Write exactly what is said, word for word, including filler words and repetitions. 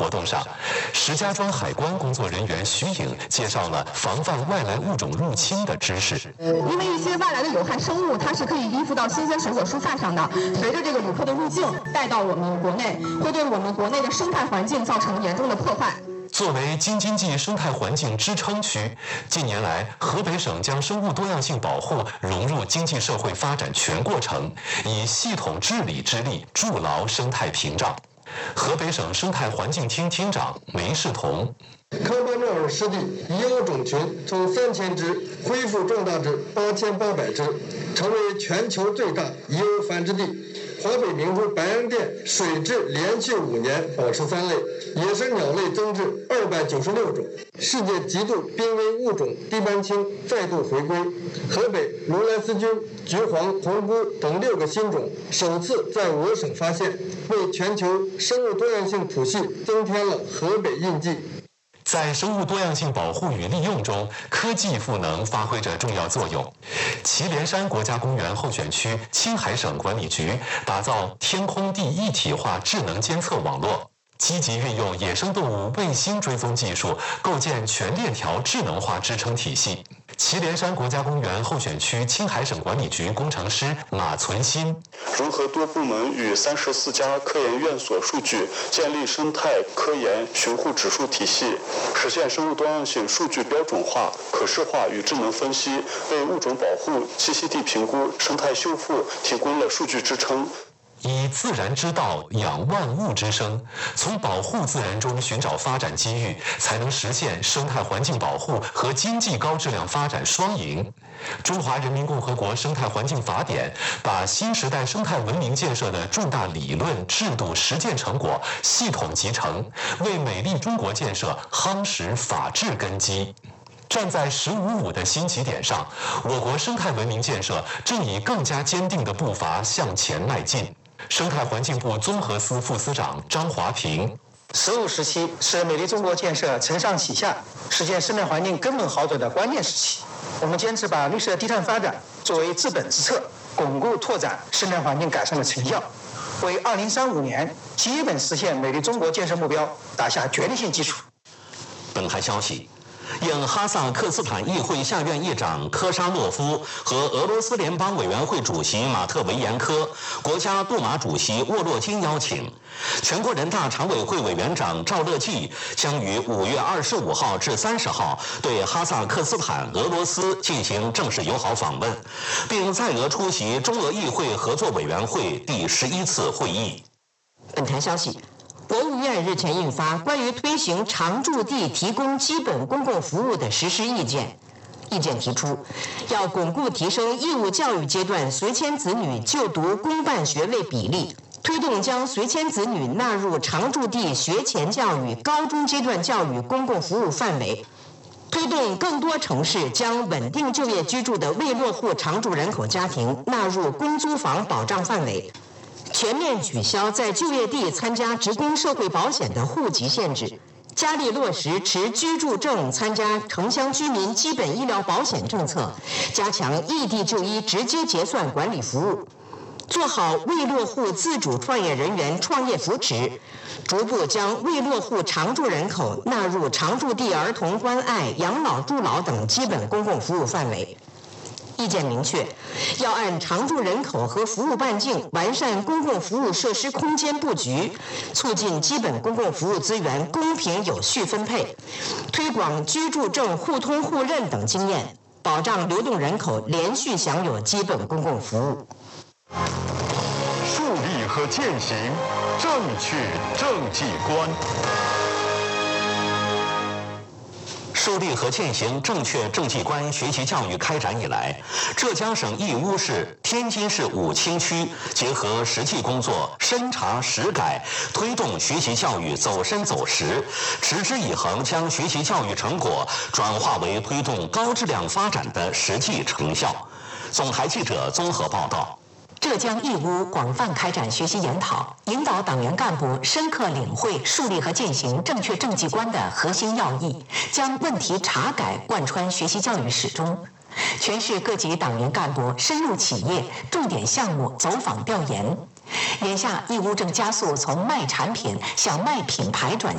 活动上，石家庄海关工作人员徐颖介绍了防范外来物种入侵的知识。 因为一些外来的有害生物，它是可以依附到新鲜水果蔬菜上的，随着这个旅客的入境带到我们国内，会对我们国内的生态环境造成严重的破坏。 作为京津冀生态环境支撑区，近年来河北省将生物多样性保护融入经济社会发展全过程，以系统治理之力筑牢生态屏障。河北省生态环境厅厅长梅世同。 康巴诺尔湿地已有种群从三千只恢复壮大至八千八百只，成为全球最大已有繁殖地。华北明珠白洋淀水质连续五年保持三类，野生鸟类增至二百九十六种。世界极度濒危物种低斑青再度回归，河北如来丝菌、橘黄红菇等六个新种首次在我省发现，为全球生物多样性谱系增添了河北印记。 在生物多样性保护与利用中，科技赋能发挥着重要作用。祁连山国家公园候选区青海省管理局打造天空地一体化智能监测网络，积极运用野生动物卫星追踪技术，构建全链条智能化支撑体系。祁连山国家公园候选区青海省管理局工程师马存新， 融合多部门与三十四家科研院所数据，建立生态科研巡护指数体系，实现生物多样性数据标准化、可视化与智能分析，为物种保护、栖息地评估、生态修复提供了数据支撑。 以自然之道养万物之生，从保护自然中寻找发展机遇，才能实现生态环境保护和经济高质量发展双赢。中华人民共和国生态环境法典把新时代生态文明建设的重大理论、制度、实践成果系统集成，为美丽中国建设夯实法治根基。站在“十五五”的新起点上，我国生态文明建设正以更加坚定的步伐向前迈进。生态环境部综合司副司长张华平， 十五时期是美丽中国建设承上启下、实现生态环境根本好转的关键时期。我们坚持把绿色低碳发展作为治本之策，巩固拓展生态环境改善的成效，为二零三五年基本实现美丽中国建设目标打下决定性基础。 本台消息。应哈萨克斯坦议会下院议长科沙诺夫和俄罗斯联邦委员会主席马特维延科、国家杜马主席沃洛金邀请，全国人大常委会委员长赵乐际将于五月二十五号至三十号对哈萨克斯坦、俄罗斯进行正式友好访问，并在俄出席中俄议会合作委员会第十一次会议。 本台消息。国务院日前印发关于推行常住地提供基本公共服务的实施意见。意见提出，要巩固提升义务教育阶段随迁子女就读公办学位比例，推动将随迁子女纳入常住地学前教育、高中阶段教育公共服务范围，推动更多城市将稳定就业居住的未落户常住人口家庭纳入公租房保障范围。全面取消在就业地参加职工社会保险的户籍限制，加力落实持居住证参加城乡居民基本医疗保险政策，加强异地就医直接结算管理服务，做好未落户自主创业人员创业扶持，逐步将未落户常住人口纳入常住地儿童关爱、养老助老等基本公共服务范围。意见明确，要按常住人口和服务半径完善公共服务设施空间布局，促进基本公共服务资源公平有序分配，推广居住证互通互认等经验，保障流动人口连续享有基本公共服务。 树立和践行正确政绩观。 树立和践行正确政绩观学习教育开展以来，浙江省义乌市、天津市武清区结合实际工作，深查实改，推动学习教育走深走实，持之以恒将学习教育成果转化为推动高质量发展的实际成效。总台记者综合报道。 浙江义乌广泛开展学习研讨，引导党员干部深刻领会树立和践行正确政绩观的核心要义，将问题查改贯穿学习教育始终。全市各级党员干部深入企业、重点项目走访调研。眼下，义乌正加速从卖产品向卖品牌转